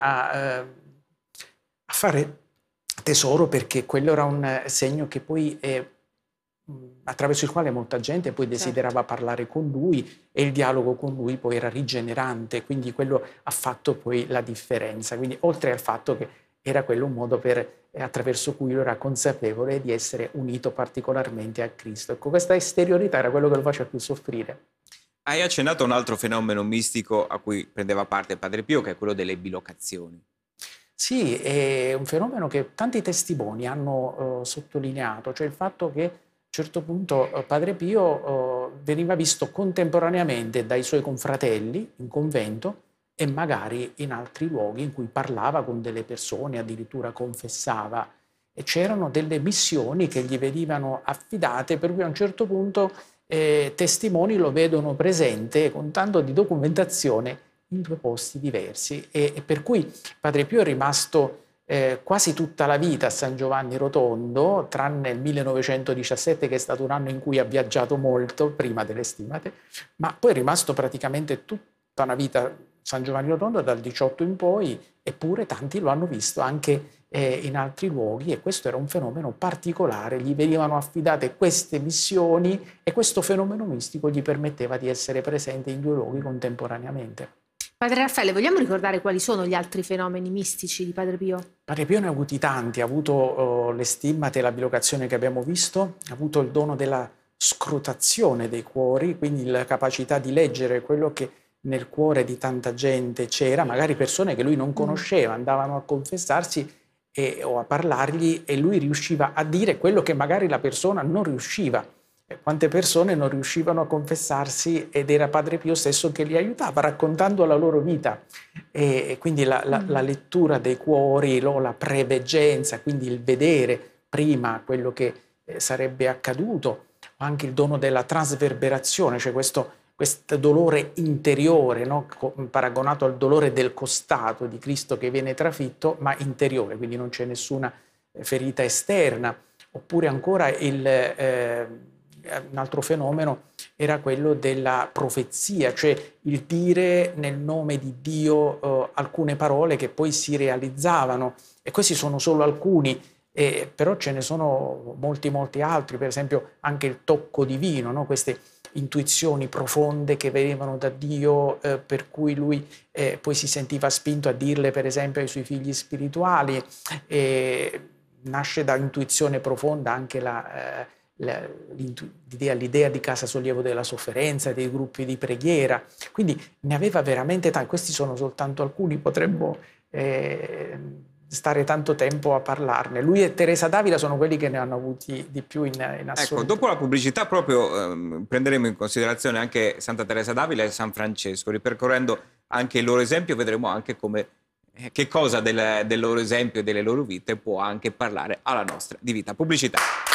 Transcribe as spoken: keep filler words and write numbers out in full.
a, eh, a fare tesoro, perché quello era un segno che poi eh, attraverso il quale molta gente poi desiderava certo. parlare con lui, e il dialogo con lui poi era rigenerante, quindi quello ha fatto poi la differenza. Quindi oltre al fatto che era quello un modo per, eh, attraverso cui lui era consapevole di essere unito particolarmente a Cristo. Ecco, questa esteriorità era quello che lo faceva più soffrire. Hai accennato a un altro fenomeno mistico a cui prendeva parte Padre Pio, che è quello delle bilocazioni. Sì, è un fenomeno che tanti testimoni hanno eh, sottolineato, cioè il fatto che a un certo punto eh, Padre Pio eh, veniva visto contemporaneamente dai suoi confratelli in convento e magari in altri luoghi in cui parlava con delle persone, addirittura confessava, e c'erano delle missioni che gli venivano affidate, per cui a un certo punto eh, testimoni lo vedono presente con tanto di documentazione in due posti diversi, e, e per cui Padre Pio è rimasto eh, quasi tutta la vita a San Giovanni Rotondo, tranne il millenovecentodiciassette, che è stato un anno in cui ha viaggiato molto prima delle stimate, ma poi è rimasto praticamente tutta una vita a San Giovanni Rotondo dal diciotto in poi, eppure tanti lo hanno visto anche eh, in altri luoghi, e questo era un fenomeno particolare, gli venivano affidate queste missioni e questo fenomeno mistico gli permetteva di essere presente in due luoghi contemporaneamente. Padre Raffaele, vogliamo ricordare quali sono gli altri fenomeni mistici di Padre Pio? Padre Pio ne ha avuti tanti, ha avuto uh, le stimmate e la bilocazione che abbiamo visto, ha avuto il dono della scrutazione dei cuori, quindi la capacità di leggere quello che nel cuore di tanta gente c'era, magari persone che lui non conosceva, andavano a confessarsi e, o a parlargli, e lui riusciva a dire quello che magari la persona non riusciva. Quante persone non riuscivano a confessarsi ed era Padre Pio stesso che li aiutava raccontando la loro vita, e quindi la, la, la lettura dei cuori, la preveggenza, quindi il vedere prima quello che sarebbe accaduto, o anche il dono della trasverberazione, cioè questo, questo dolore interiore, no? Paragonato al dolore del costato di Cristo che viene trafitto, ma interiore, quindi non c'è nessuna ferita esterna. Oppure ancora il... Eh, un altro fenomeno era quello della profezia, cioè il dire nel nome di Dio eh, alcune parole che poi si realizzavano, e questi sono solo alcuni, eh, però ce ne sono molti molti altri, per esempio anche il tocco divino, no? Queste intuizioni profonde che venivano da Dio, eh, per cui lui eh, poi si sentiva spinto a dirle per esempio ai suoi figli spirituali. Eh, nasce da intuizione profonda anche la... Eh, l'idea, l'idea di casa sollievo della sofferenza, dei gruppi di preghiera, quindi ne aveva veramente tanti. Questi sono soltanto alcuni, potremmo eh, stare tanto tempo a parlarne. Lui e Teresa d'Avila sono quelli che ne hanno avuti di più in, in assoluto. Ecco, dopo la pubblicità proprio ehm, prenderemo in considerazione anche Santa Teresa d'Avila e San Francesco, ripercorrendo anche il loro esempio, vedremo anche come eh, che cosa del, del loro esempio e delle loro vite può anche parlare alla nostra di vita. Pubblicità.